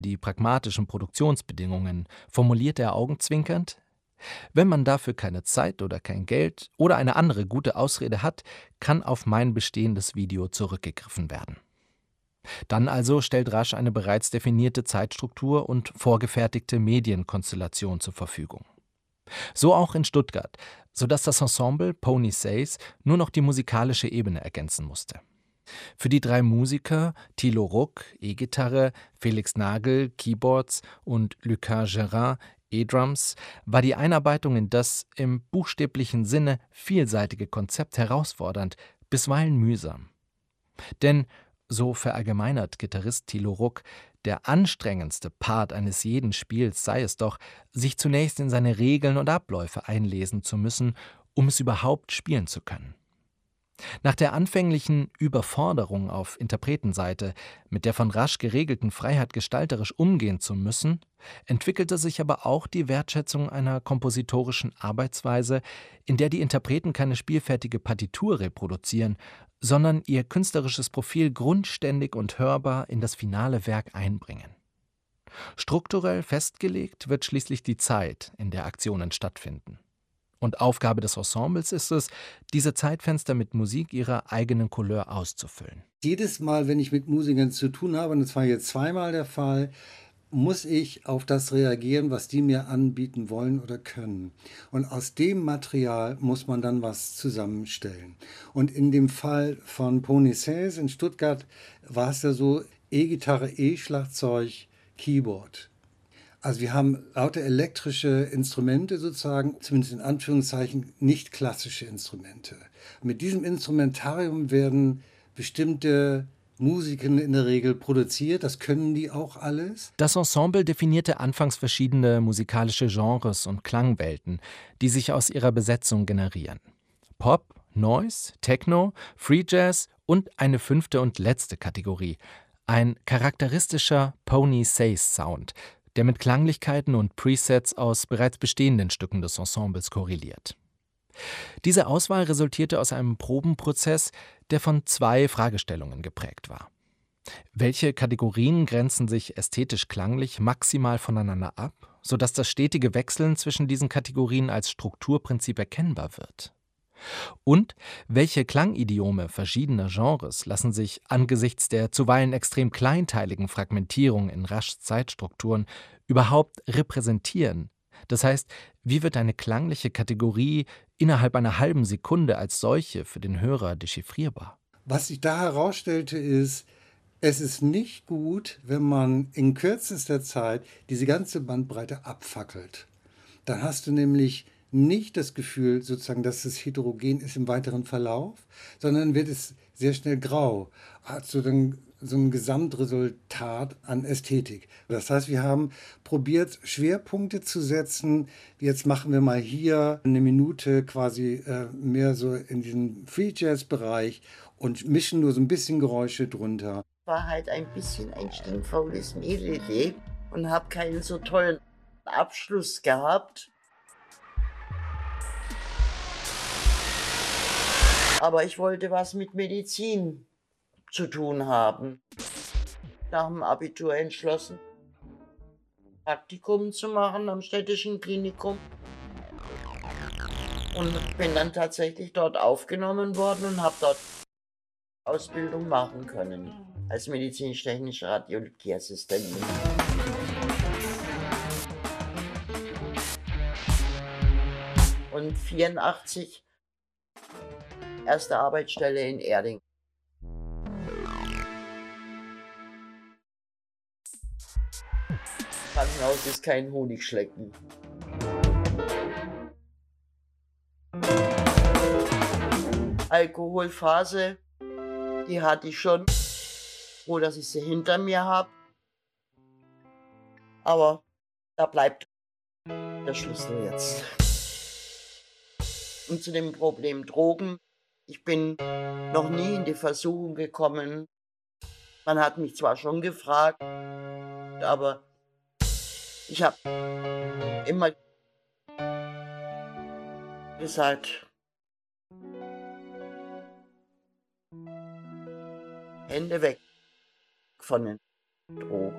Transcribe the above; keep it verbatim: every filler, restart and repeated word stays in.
Die pragmatischen Produktionsbedingungen formuliert er augenzwinkernd: Wenn man dafür keine Zeit oder kein Geld oder eine andere gute Ausrede hat, kann auf mein bestehendes Video zurückgegriffen werden. Dann also stellt Rasch eine bereits definierte Zeitstruktur und vorgefertigte Medienkonstellation zur Verfügung. So auch in Stuttgart, sodass das Ensemble Pony Says nur noch die musikalische Ebene ergänzen musste. Für die drei Musiker, Thilo Ruck, E-Gitarre, Felix Nagel, Keyboards und Lucas Gerard, E-Drums, war die Einarbeitung in das im buchstäblichen Sinne vielseitige Konzept herausfordernd, bisweilen mühsam. Denn, so verallgemeinert Gitarrist Thilo Ruck, der anstrengendste Part eines jeden Spiels sei es doch, sich zunächst in seine Regeln und Abläufe einlesen zu müssen, um es überhaupt spielen zu können. Nach der anfänglichen Überforderung auf Interpretenseite, mit der von Rasch geregelten Freiheit gestalterisch umgehen zu müssen, entwickelte sich aber auch die Wertschätzung einer kompositorischen Arbeitsweise, in der die Interpreten keine spielfertige Partitur reproduzieren, sondern ihr künstlerisches Profil grundständig und hörbar in das finale Werk einbringen. Strukturell festgelegt wird schließlich die Zeit, in der Aktionen stattfinden. Und Aufgabe des Ensembles ist es, diese Zeitfenster mit Musik ihrer eigenen Couleur auszufüllen. Jedes Mal, wenn ich mit Musikern zu tun habe, und das war jetzt zweimal der Fall, muss ich auf das reagieren, was die mir anbieten wollen oder können. Und aus dem Material muss man dann was zusammenstellen. Und in dem Fall von Pony Says in Stuttgart war es ja so, E-Gitarre, E-Schlagzeug, Keyboard. Also wir haben lauter elektrische Instrumente sozusagen, zumindest in Anführungszeichen nicht klassische Instrumente. Mit diesem Instrumentarium werden bestimmte Musiken in der Regel produziert, das können die auch alles. Das Ensemble definierte anfangs verschiedene musikalische Genres und Klangwelten, die sich aus ihrer Besetzung generieren. Pop, Noise, Techno, Free Jazz und eine fünfte und letzte Kategorie, ein charakteristischer Pony Says Sound, der mit Klanglichkeiten und Presets aus bereits bestehenden Stücken des Ensembles korreliert. Diese Auswahl resultierte aus einem Probenprozess, der von zwei Fragestellungen geprägt war. Welche Kategorien grenzen sich ästhetisch-klanglich maximal voneinander ab, sodass das stetige Wechseln zwischen diesen Kategorien als Strukturprinzip erkennbar wird? Und welche Klangidiome verschiedener Genres lassen sich angesichts der zuweilen extrem kleinteiligen Fragmentierung in Raschs Zeitstrukturen überhaupt repräsentieren? Das heißt, wie wird eine klangliche Kategorie innerhalb einer halben Sekunde als solche für den Hörer dechiffrierbar? Was sich da herausstellte, ist, es ist nicht gut, wenn man in kürzester Zeit diese ganze Bandbreite abfackelt. Dann hast du nämlich nicht das Gefühl, sozusagen, dass es heterogen ist im weiteren Verlauf, sondern wird es sehr schnell grau. Hat so dann so ein Gesamtresultat an Ästhetik. Das heißt, wir haben probiert, Schwerpunkte zu setzen. Jetzt machen wir mal hier eine Minute quasi äh, mehr so in diesen Free Jazz Bereich und mischen nur so ein bisschen Geräusche drunter. War halt ein bisschen ein stinkfaules Mädel und habe keinen so tollen Abschluss gehabt. Aber ich wollte was mit Medizin zu tun haben. Nach dem Abitur entschlossen, Praktikum zu machen am Städtischen Klinikum. Und bin dann tatsächlich dort aufgenommen worden und habe dort Ausbildung machen können als medizinisch-technische Radiologieassistentin. Und vierundachtzig erste Arbeitsstelle in Erding. Krankenhaus ist kein Honigschlecken. Alkoholphase, die hatte ich schon. Froh, dass ich sie hinter mir habe. Aber da bleibt der Schlüssel jetzt. Und zu dem Problem Drogen. Ich bin noch nie in die Versuchung gekommen. Man hat mich zwar schon gefragt, aber ich habe immer gesagt, Hände weg von den Drogen.